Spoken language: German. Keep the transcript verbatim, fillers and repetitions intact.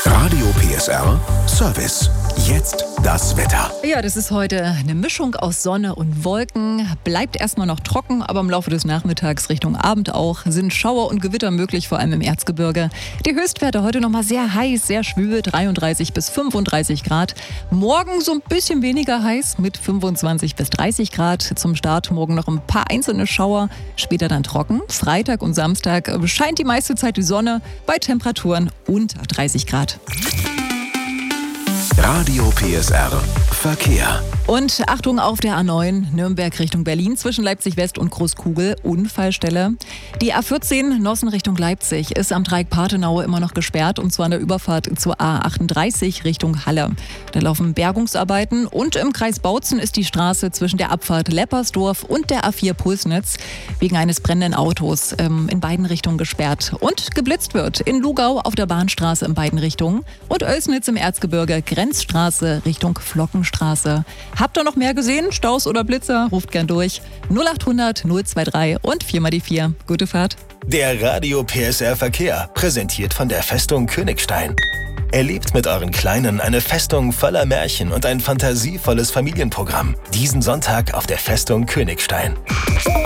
Radio P S R Service. Jetzt das Wetter. Ja, das ist heute eine Mischung aus Sonne und Wolken. Bleibt erstmal noch trocken, aber im Laufe des Nachmittags Richtung Abend auch sind Schauer und Gewitter möglich, vor allem im Erzgebirge. Die Höchstwerte heute nochmal sehr heiß, sehr schwül, dreiunddreißig bis fünfunddreißig Grad. Morgen so ein bisschen weniger heiß mit fünfundzwanzig bis dreißig Grad. Zum Start morgen noch ein paar einzelne Schauer, später dann trocken. Freitag und Samstag scheint die meiste Zeit die Sonne bei Temperaturen unter dreißig Grad. Radio P S R Verkehr. Und Achtung auf der A neun, Nürnberg Richtung Berlin, zwischen Leipzig West und Großkugel, Unfallstelle. Die A vierzehn, Nossen Richtung Leipzig, ist am Dreieck Parthenaue immer noch gesperrt, und zwar an der Überfahrt zur A achtunddreißig Richtung Halle. Da laufen Bergungsarbeiten, und im Kreis Bautzen ist die Straße zwischen der Abfahrt Leppersdorf und der A vier Pulsnitz wegen eines brennenden Autos ähm, in beiden Richtungen gesperrt. Und geblitzt wird in Lugau auf der Bahnstraße in beiden Richtungen und Oelsnitz im Erzgebirge, Grenzstraße Richtung Flockenstraße. Habt ihr noch mehr gesehen? Staus oder Blitzer? Ruft gern durch. null achthundert null dreiundzwanzig und vier mal die vier. Gute Fahrt. Der Radio P S R Verkehr, präsentiert von der Festung Königstein. Erlebt mit euren Kleinen eine Festung voller Märchen und ein fantasievolles Familienprogramm. Diesen Sonntag auf der Festung Königstein.